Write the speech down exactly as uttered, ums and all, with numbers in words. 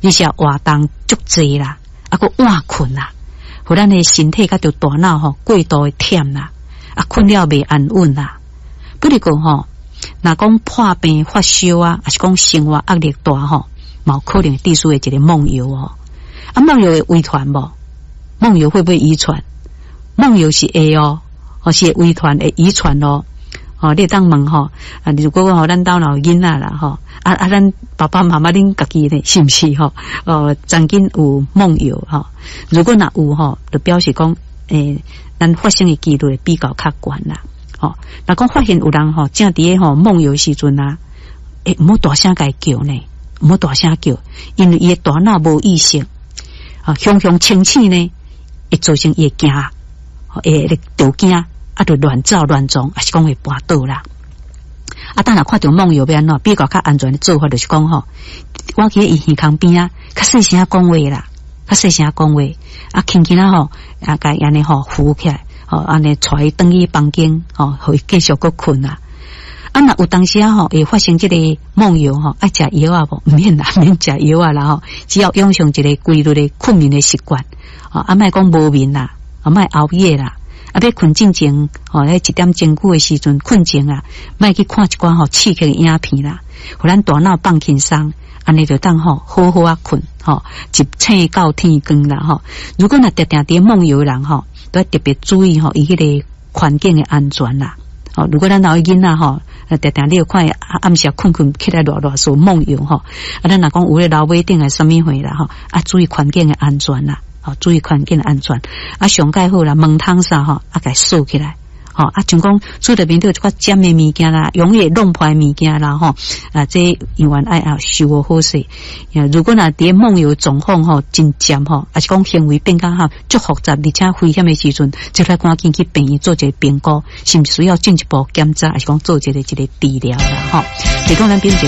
而且活动足济啦，啊个晚困啦，互咱的身体甲着大脑吼过度的忝啦，啊困了未安稳啦。不哩个吼，若讲破病发烧啊，还是讲生活压力大吼，冇可能致使的一个梦游哦。啊，梦游会遗传无？梦游会不会遗传？梦游是会哦，或是会遗传会遗传哦。哦，你当问吼，啊，如果吼咱兜老囡仔啦吼，啊啊，咱爸爸妈妈恁家己呢，是毋是吼？哦，曾经有梦游吼，如果若有吼，就表示讲，诶、欸，咱发生的几率比较较悬啦。吼，若讲发现有人吼，正伫诶吼梦游时阵啊，诶、欸，毋好大声甲伊叫呢，毋好大声叫，因为伊诶大脑无意识，啊，雄雄清醒呢，会造成伊会惊，会会着惊。啊，就乱走乱撞，还是讲会跋倒啦。啊，当然看到梦游要安怎比较较安全的做法，就是讲吼，我去伊耳旁边啊，较细声讲话啦，较细声讲话，啊，轻轻啊吼，啊，甲安尼吼扶起来，吼安尼带伊转去房间，吼，互伊继续搁困啦。啊，若有当时啊吼，会发生这个梦游吼，爱食药啊无？唔免啦，免食药啊啦吼，只要养成一个规律的困眠的习惯，啊，啊，莫讲无眠啦，啊，莫熬夜啦。啊，要困进前，吼、哦，迄一点钟久的时阵困前啊，莫去看一寡吼刺激的影片啦，互咱大脑放轻松，安尼就当吼好好啊困，吼、哦，一醒到天光啦，吼、哦。如果若定定伫梦游的人吼，都要特别注意吼，伊迄个环境的安全啦。哦，如果咱老囡仔吼，定定你有看暗时困困起来乱乱说梦游吼，啊，咱若讲有咧楼尾顶啊什么货啦吼，啊，注意环境的安全啦。哦，注意环境的安全，啊，上盖好啦，门窗啥吼，啊，给锁起来，吼、哦，啊，像讲厝内面都有一寡尖的物件啦，容易弄破物件啦，吼，啊，这永远爱啊收好好势。如果若伫梦游状况吼真尖吼，啊是讲行为变较吼足复杂，而且危险的时阵，就来赶紧去病院做一个评估，是毋是需要进一步检查，还是讲做一个一个治疗啦，吼、哦，提供咱并且。